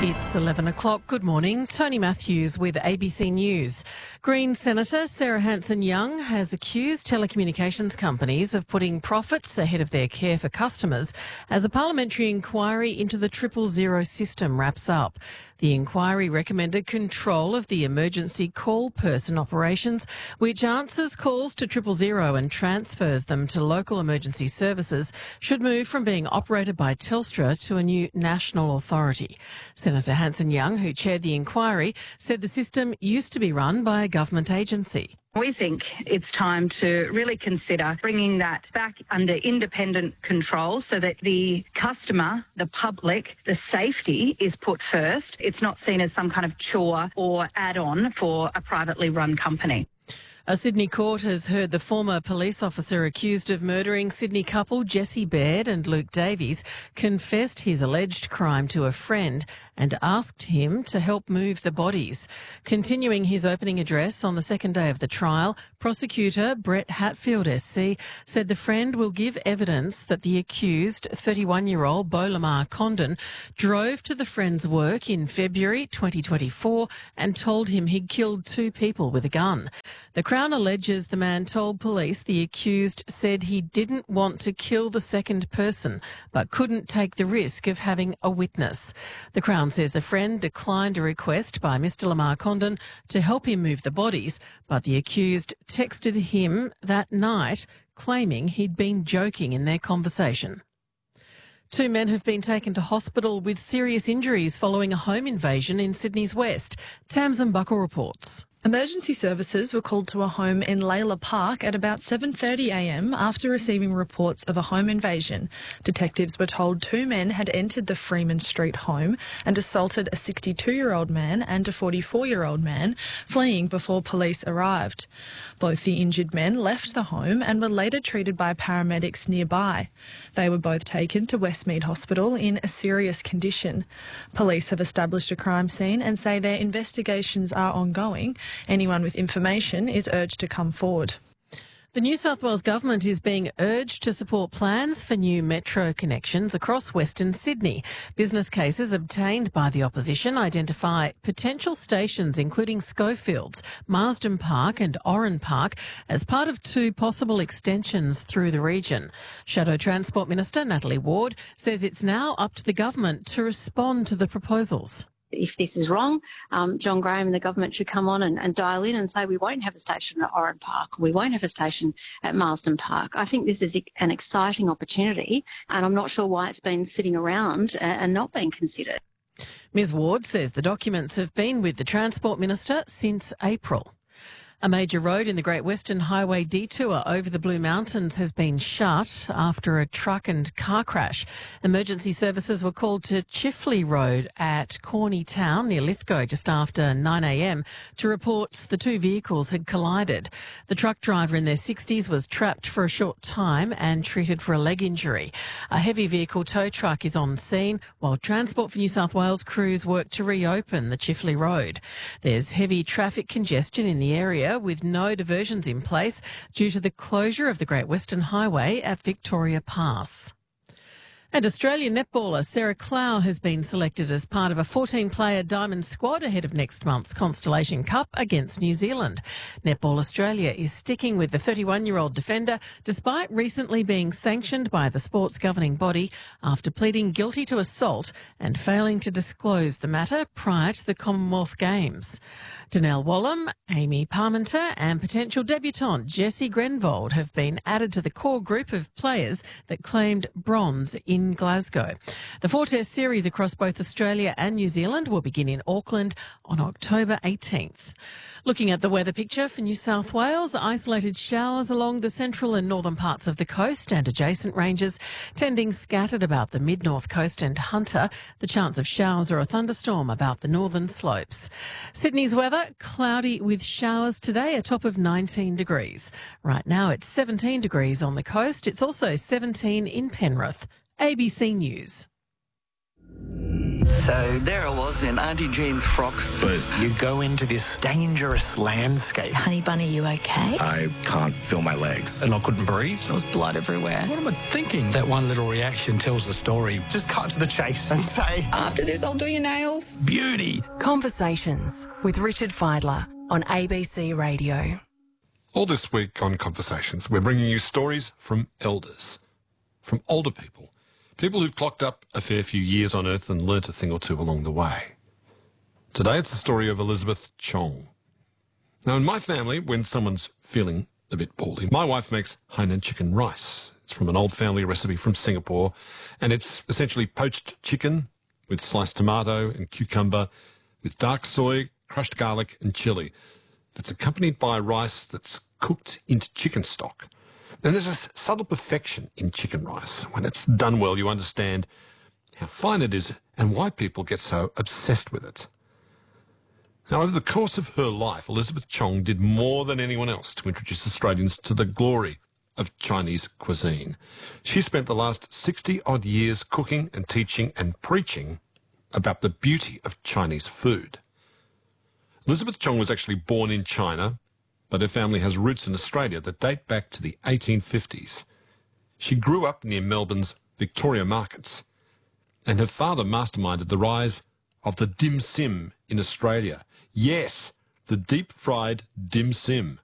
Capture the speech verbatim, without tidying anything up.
It's eleven o'clock. Good morning. Tony Matthews with A B C News. Green Senator Sarah Hanson-Young has accused telecommunications companies of putting profits ahead of their care for customers as a parliamentary inquiry into the triple zero system wraps up. The inquiry recommended control of the emergency call person operations, which answers calls to triple zero and transfers them to local emergency services, should move from being operated by Telstra to a new national authority. Senator Hanson-Young, who chaired the inquiry, said the system used to be run by a government agency. We think it's time to really consider bringing that back under independent control so that the customer, the public, the safety is put first. It's not seen as some kind of chore or add-on for a privately run company. A Sydney court has heard the former police officer accused of murdering Sydney couple Jesse Baird and Luke Davies confessed his alleged crime to a friend and asked him to help move the bodies. Continuing his opening address on the second day of the trial, prosecutor Brett Hatfield S C said the friend will give evidence that the accused, thirty-one-year-old Beau Lamar Condon, drove to the friend's work in February twenty twenty-four and told him he'd killed two people with a gun. The Crown alleges the man told police the accused said he didn't want to kill the second person but couldn't take the risk of having a witness. The Crown says the friend declined a request by Mister Lamar Condon to help him move the bodies, but the accused texted him that night claiming he'd been joking in their conversation. Two men have been taken to hospital with serious injuries following a home invasion in Sydney's west. Tamsin Buckle reports. Emergency services were called to a home in Layla Park at about seven thirty a m after receiving reports of a home invasion. Detectives were told two men had entered the Freeman Street home and assaulted a sixty-two-year-old man and a forty-four-year-old man, fleeing before police arrived. Both the injured men left the home and were later treated by paramedics nearby. They were both taken to Westmead Hospital in a serious condition. Police have established a crime scene and say their investigations are ongoing. Anyone with information is urged to come forward. The New South Wales Government is being urged to support plans for new metro connections across Western Sydney. Business cases obtained by the opposition identify potential stations including Schofields, Marsden Park and Oran Park as part of two possible extensions through the region. Shadow Transport Minister Natalie Ward says it's now up to the government to respond to the proposals. If this is wrong, um, John Graham and the government should come on and, and dial in and say we won't have a station at Oran Park, we won't have a station at Marsden Park. I think this is an exciting opportunity and I'm not sure why it's been sitting around and not being considered. Ms Ward says the documents have been with the Transport Minister since April. A major road in the Great Western Highway detour over the Blue Mountains has been shut after a truck and car crash. Emergency services were called to Chifley Road at Corney Town near Lithgow just after nine a m to report the two vehicles had collided. The truck driver in their sixties was trapped for a short time and treated for a leg injury. A heavy vehicle tow truck is on scene while Transport for New South Wales crews work to reopen the Chifley Road. There's heavy traffic congestion in the area with no diversions in place due to the closure of the Great Western Highway at Victoria Pass. And Australian netballer Sarah Clow has been selected as part of a fourteen-player diamond squad ahead of next month's Constellation Cup against New Zealand. Netball Australia is sticking with the thirty-one-year-old defender despite recently being sanctioned by the sport's governing body after pleading guilty to assault and failing to disclose the matter prior to the Commonwealth Games. Danelle Wallam, Amy Parmenter and potential debutante Jessie Grenvold have been added to the core group of players that claimed bronze in Glasgow. The four-test series across both Australia and New Zealand will begin in Auckland on October eighteenth. Looking at the weather picture for New South Wales, isolated showers along the central and northern parts of the coast and adjacent ranges, tending scattered about the mid-north coast and Hunter. The chance of showers or a thunderstorm about the northern slopes. Sydney's weather, cloudy with showers today, a top of nineteen degrees. Right now it's seventeen degrees on the coast. It's also seventeen in Penrith. A B C News. So there I was in Auntie Jean's frock. But you go into this dangerous landscape. Honey Bunny, you okay? I can't feel my legs. And I couldn't breathe. There was blood everywhere. What am I thinking? That one little reaction tells the story. Just cut to the chase and say, After this, I'll do your nails. Beauty. Conversations with Richard Fidler on A B C Radio. All this week on Conversations, we're bringing you stories from elders, from older people, people who've clocked up a fair few years on Earth and learnt a thing or two along the way. Today it's the story of Elizabeth Chong. Now, in my family, when someone's feeling a bit baldy, my wife makes Hainan chicken rice. It's from an old family recipe from Singapore, and it's essentially poached chicken with sliced tomato and cucumber, with dark soy, crushed garlic and chilli. That's accompanied by rice that's cooked into chicken stock. And there's a subtle perfection in chicken rice. When it's done well, you understand how fine it is and why people get so obsessed with it. Now, over the course of her life, Elizabeth Chong did more than anyone else to introduce Australians to the glory of Chinese cuisine. She spent the last sixty-odd years cooking and teaching and preaching about the beauty of Chinese food. Elizabeth Chong was actually born in China, but her family has roots in Australia that date back to the eighteen fifties. She grew up near Melbourne's Victoria Markets, and her father masterminded the rise of the dim sim in Australia. Yes, the deep-fried dim sim.